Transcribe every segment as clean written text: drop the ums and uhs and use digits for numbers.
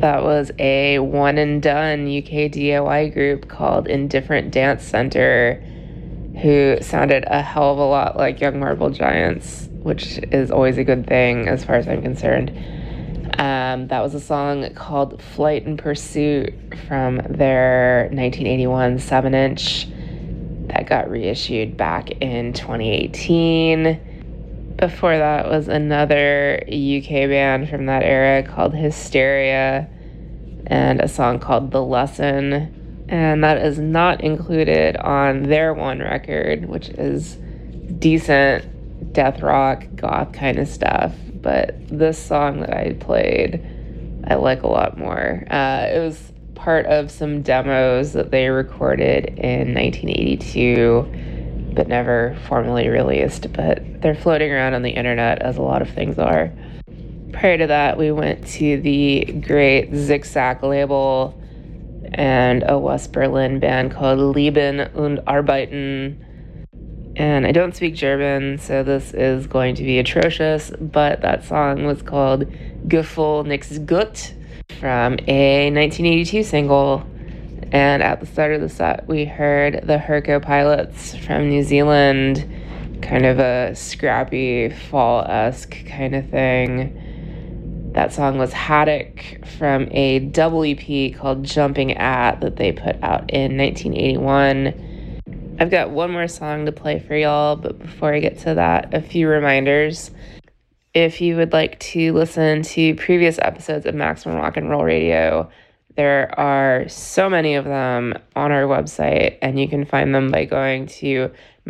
That was a one and done UK DIY group called Indifferent Dance Center, who sounded a hell of a lot like Young Marble Giants, which is always a good thing as far as I'm concerned. That was a song called Flight and Pursuit from their 1981 7-inch that got reissued back in 2018. Before that was another UK band from that era called Hysteria and a song called The Lesson. And that is not included on their one record, which is decent death rock, goth kind of stuff. But this song that I played, I like a lot more. It was part of some demos that they recorded in 1982, but never formally released. But they're floating around on the internet, as a lot of things are. Prior to that, we went to the great Zigzag label and a West Berlin band called Leben und Arbeiten. And I don't speak German, so this is going to be atrocious, but that song was called Gefühl nix gut from a 1982 single. And at the start of the set, we heard the Herco Pilots from New Zealand, kind of a scrappy, fall-esque kind of thing. That song was Haddock from a double EP called Jumping At that they put out in 1981. I've got one more song to play for y'all, but before I get to that, a few reminders. If you would like to listen to previous episodes of Maximum Rock and Roll Radio, there are so many of them on our website, and you can find them by going to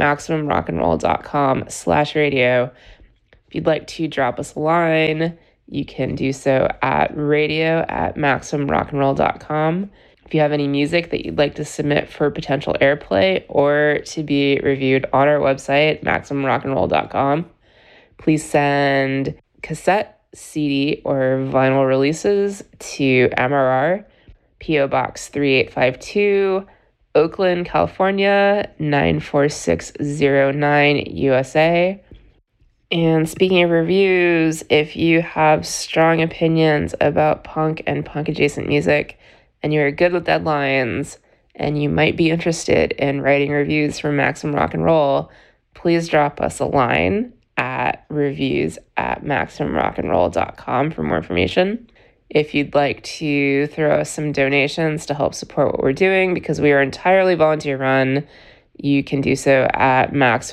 MaximumRockandRoll.com/radio. If you'd like to drop us a line, you can do so at radio@MaximumRockandRoll.com. If you have any music that you'd like to submit for potential airplay or to be reviewed on our website, MaximumRockandRoll.com, please send cassette, CD, or vinyl releases to MRR, P.O. Box 3852, Oakland, California, 94609, USA. And speaking of reviews, if you have strong opinions about punk and punk-adjacent music, and you're good with deadlines, and you might be interested in writing reviews for Maximum Rock and Roll, please drop us a line at reviews@MaximumRockandRoll.com for more information. If you'd like to throw us some donations to help support what we're doing, because we are entirely volunteer run, you can do so at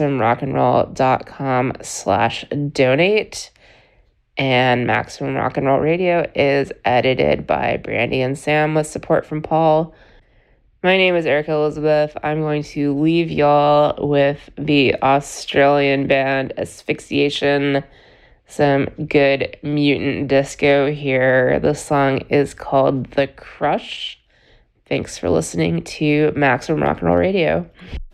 MaximumRockandRoll.com/donate. And Maximum Rock and Roll Radio is edited by Brandy and Sam with support from Paul. My name is Erica Elizabeth. I'm going to leave y'all with the Australian band Asphyxiation, some good mutant disco here. The song is called The Crush. Thanks for listening to Maximum Rock and Roll Radio.